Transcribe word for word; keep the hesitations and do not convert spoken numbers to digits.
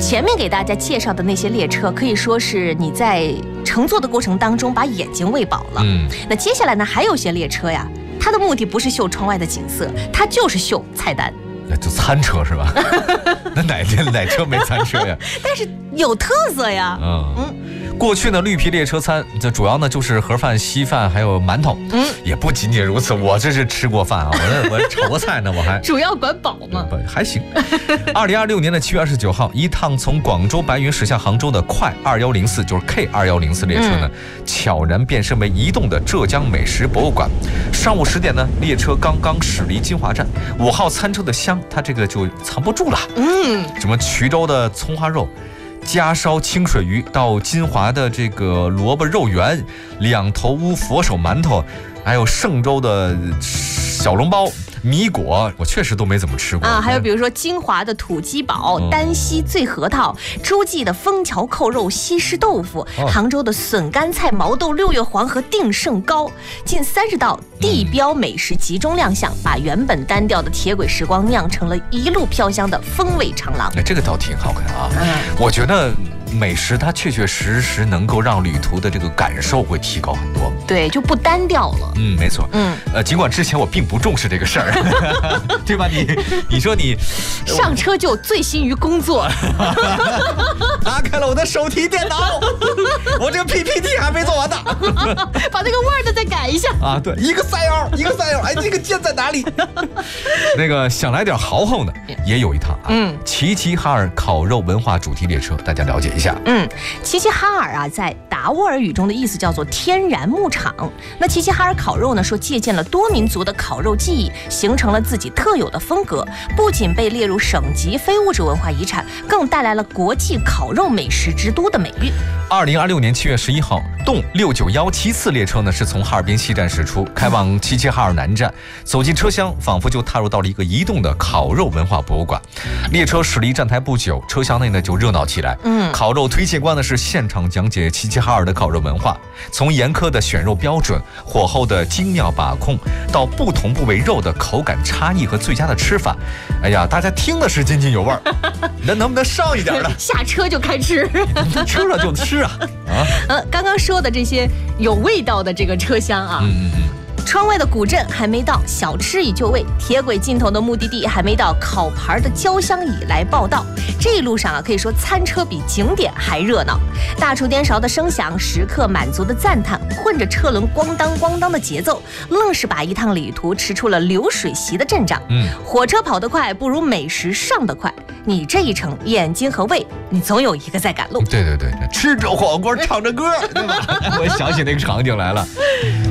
前面给大家介绍的那些列车，可以说是你在乘坐的过程当中把眼睛喂饱了。嗯，那接下来呢，还有些列车呀，它的目的不是秀窗外的景色，它就是秀菜单。 那就餐车是吧？那哪天哪车没餐车呀？ 但是有特色呀。嗯嗯。 过去呢，绿皮列车餐这主要呢就是盒饭、稀饭还有馒头。嗯，也不仅仅如此，我这是吃过饭啊，我这我炒过菜呢，我还主要管饱嘛， 还行。二零二六年的七月二十九号，一趟从广州白云驶向杭州的快二幺零四，就是 K 二幺零四列车呢，嗯、悄然变身为移动的浙江美食博物馆。上午十点呢，列车刚刚驶离金华站，五号餐车的香，它这个就藏不住了。嗯，什么衢州的葱花肉。家烧清水鱼到金华的这个萝卜肉圆，两头屋佛手馒头，还有嵊州的小笼包、米果，我确实都没怎么吃过啊。 还有比如说金华的土鸡煲、嗯、丹溪醉核桃、诸暨的枫桥扣肉、西施豆腐、哦、杭州的笋干菜、毛豆、六月黄和定胜糕，近三十道地标美食集中亮相，嗯、把原本单调的铁轨时光酿成了一路飘香的风味长廊。 哎，这个倒挺好看啊！嗯、我觉得美食它确确实实能够让旅途的这个感受会提高很多， 对，就不单调了。 嗯，没错。嗯，呃，尽管之前我并不重视这个事儿，对吧？你你说你上车就醉心于工作， 打开了我的手提电脑，我这个 P P T 还没做完呢， 把那个 Word 再改一下啊。对，一个Excel，一个Excel，哎，这个键在哪里？那个想来点豪横的，也有一趟啊。嗯，齐齐哈尔烤肉文化主题列车，大家了解一下。 嗯，齐齐哈尔啊，在达斡尔语中的意思叫做天然牧场。那齐齐哈尔烤肉呢，说借鉴了多民族的烤肉技艺，形成了自己特有的风格，不仅被列入省级非物质文化遗产，更带来了国际烤肉美食之都的美誉。 二零二六年七月十一号，动六九幺七次列车呢是从哈尔滨西站驶出，开往齐齐哈尔南站。走进车厢，仿佛就踏入到了一个移动的烤肉文化博物馆。列车驶离站台不久，车厢内呢就热闹起来。嗯，烤肉推荐官呢是现场讲解齐齐哈尔的烤肉文化，从严苛的选肉标准、火候的精妙把控，到不同部位肉的口感差异和最佳的吃法。哎呀，大家听的是津津有味儿，那能不能上一点呢？ 下车就开吃， 吃了就吃啊！啊， 呃，刚刚说的这些有味道的这个车厢啊。嗯嗯嗯。窗外的古镇还没到，小吃已就位；铁轨尽头的目的地还没到，烤盘的焦香已来报道。这一路上啊，可以说餐车比景点还热闹。大厨颠勺的声响，食客满足的赞叹，混着车轮咣当咣当的节奏，愣是把一趟旅途吃出了流水席的阵仗。嗯，火车跑得快，不如美食上得快。你这一程，眼睛和胃，你总有一个在赶路。 对对对，吃着火锅，唱着歌，对吧？我想起那个场景来了。